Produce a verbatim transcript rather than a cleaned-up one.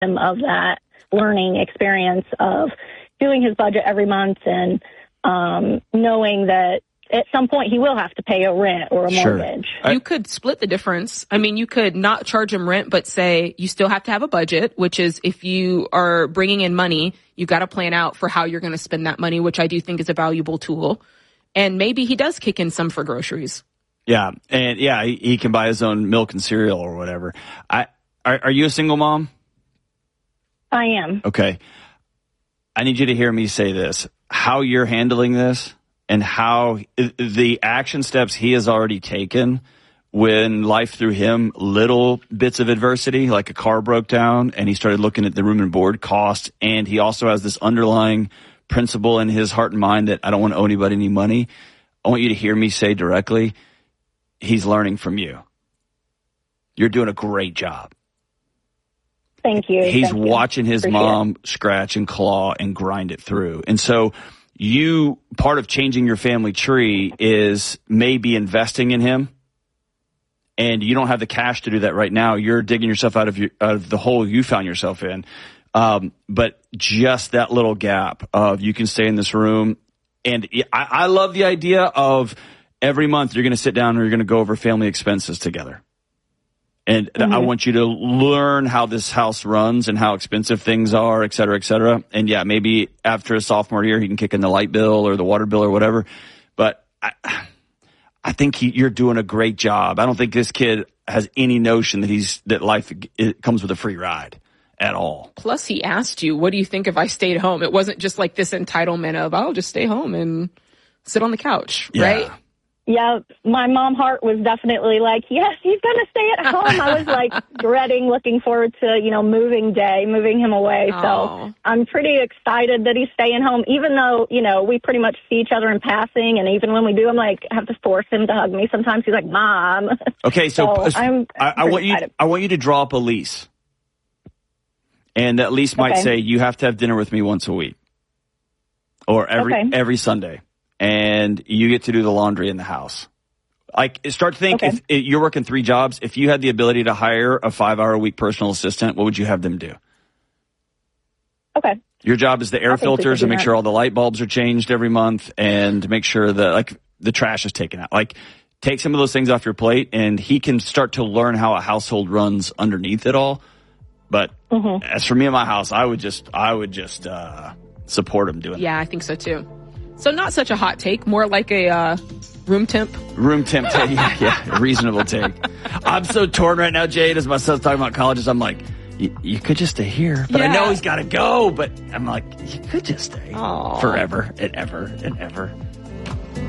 him of that learning experience of doing his budget every month and um, knowing that at some point he will have to pay a rent or a Sure. mortgage. You could split the difference. I mean, you could not charge him rent, but say you still have to have a budget, which is if you are bringing in money, you got to plan out for how you're going to spend that money, which I do think is a valuable tool. And maybe he does kick in some for groceries. Yeah. And yeah, he, he can buy his own milk and cereal or whatever. I, are, are you a single mom? I am. Okay. I need you to hear me say this. How you're handling this and how the action steps he has already taken when life threw him little bits of adversity, like a car broke down and he started looking at the room and board cost. And he also has this underlying principle in his heart and mind that I don't want to owe anybody any money. I want you to hear me say directly, he's learning from you. You're doing a great job. Thank you. He's Thank you. watching his Appreciate mom it. scratch and claw and grind it through. And so you, part of changing your family tree is maybe investing in him. And you don't have the cash to do that right now. You're digging yourself out of your, out of the hole you found yourself in. Um, but just that little gap of you can stay in this room. And I, I love the idea of every month you're going to sit down and you're going to go over family expenses together. And mm-hmm. I want you to learn how this house runs and how expensive things are, et cetera, et cetera. And yeah, maybe after a sophomore year, he can kick in the light bill or the water bill or whatever. But I, I think he, you're doing a great job. I don't think this kid has any notion that he's, that life it comes with a free ride at all. Plus, he asked you, what do you think if I stayed home? It wasn't just like this entitlement of, I'll just stay home and sit on the couch, Yeah. right? Yeah, my mom heart was definitely like, yes, he's going to stay at home. I was like dreading, looking forward to, you know, moving day, moving him away. Aww. So I'm pretty excited that he's staying home, even though, you know, we pretty much see each other in passing. And even when we do, I'm like, I have to force him to hug me. Sometimes he's like, Mom. Okay, so, so I'm I, I want you, excited. I want you to draw up a lease. And that lease might Okay. say you have to have dinner with me once a week or every, Okay. every Sunday. And you get to do the laundry in the house. Like, start to think, Okay. if, if you're working three jobs, if you had the ability to hire a five-hour-a-week personal assistant, what would you have them do? Okay. Your job is the air I think we filters could and do make that. sure all the light bulbs are changed every month and make sure that, like, the trash is taken out. Like, take some of those things off your plate, and he can start to learn how a household runs underneath it all. But Mm-hmm. as for me and my house, I would just, I would just uh, support him doing Yeah, I think so too. So not such a hot take, more like a uh, room temp. that. Room temp take, yeah, yeah, reasonable take. I'm so torn right now, Jade, as my son's talking about colleges. I'm like, you could just stay here, but I know Yeah. he's got to go. But I'm like, you could just stay Aw. forever and ever and ever.